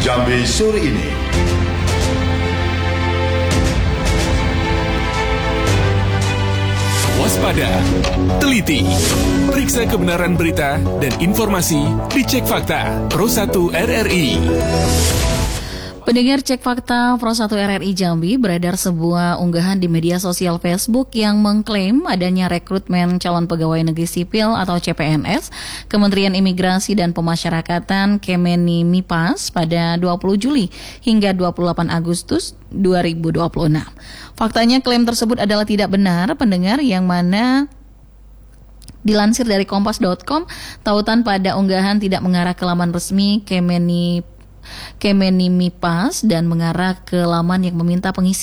Jambi sore ini. Waspada, teliti, periksa kebenaran berita dan informasi, dicek fakta Pro 1 RRI. Pendengar Cek Fakta Pro 1 RRI Jambi, beredar sebuah unggahan di media sosial Facebook yang mengklaim adanya rekrutmen calon pegawai negeri sipil atau CPNS Kementerian Imigrasi dan Pemasyarakatan Kemenimipas pada 20 Juli hingga 28 Agustus 2026. Faktanya klaim tersebut adalah tidak benar, pendengar, yang mana dilansir dari kompas.com, tautan pada unggahan tidak mengarah ke laman resmi Kemenimipas dan mengarah ke laman yang meminta pengisian